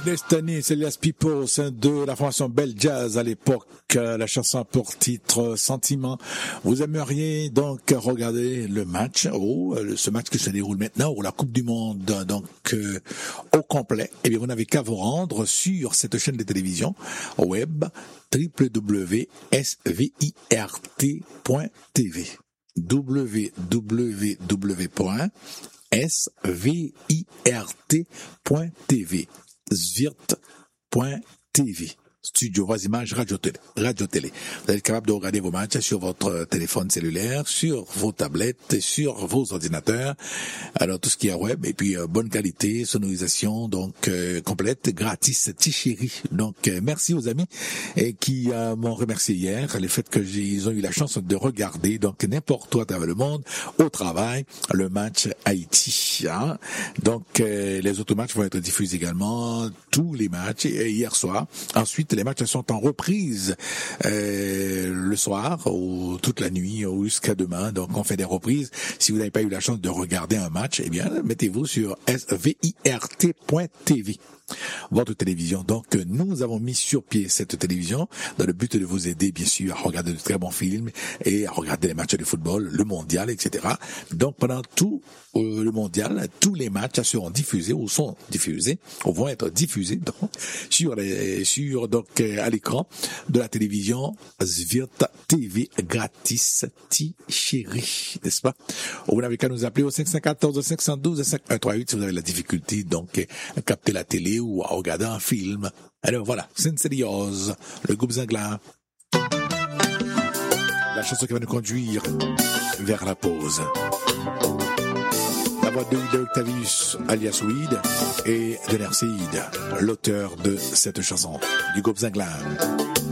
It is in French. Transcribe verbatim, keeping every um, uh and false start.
Destiny, c'est les People, c'est de la formation Bell Jazz à l'époque. La chanson a pour titre Sentiment. Vous aimeriez donc regarder le match, oh, ce match qui se déroule maintenant, ou la Coupe du Monde, donc euh, au complet. Eh bien, vous n'avez qu'à vous rendre sur cette chaîne de télévision web w w w point s v i r t point t v. w w w point s v i r t point t v. Svirt point t v. Studio Voix Images Radio Télé. Radio Télé. Vous êtes capable de regarder vos matchs sur votre téléphone cellulaire, sur vos tablettes, sur vos ordinateurs. Alors tout ce qui est web et puis euh, bonne qualité, sonorisation donc euh, complète, gratis, Ticheri. Donc euh, merci aux amis et qui euh, m'ont remercié hier les fait que ils ont eu la chance de regarder donc n'importe où à travers le monde au travail le match Haïti. Hein. Donc euh, les autres matchs vont être diffusés également, tous les matchs et, hier soir. Ensuite les matchs sont en reprise euh, le soir ou toute la nuit ou jusqu'à demain. Donc on fait des reprises. Si vous n'avez pas eu la chance de regarder un match, eh bien mettez-vous sur s v i r t point t v. Votre télévision. Donc, nous avons mis sur pied cette télévision dans le but de vous aider, bien sûr, à regarder de très bons films et à regarder les matchs de football, le mondial, et cetera. Donc, pendant tout euh, le mondial, tous les matchs seront diffusés ou sont diffusés ou vont être diffusés donc, sur les, sur donc à l'écran de la télévision Svirt T V gratis Ticheri, n'est-ce pas? Vous n'avez qu'à nous appeler au cinq un quatre, cinq un deux, cinq un trois huit si vous avez la difficulté donc à capter la télé ou à regarder un film. Alors voilà, Senserios, le groupe Zingla. La chanson qui va nous conduire vers la pause. La voix de Will Octavius, alias Weed, et de Nercide, l'auteur de cette chanson, du groupe Zingla.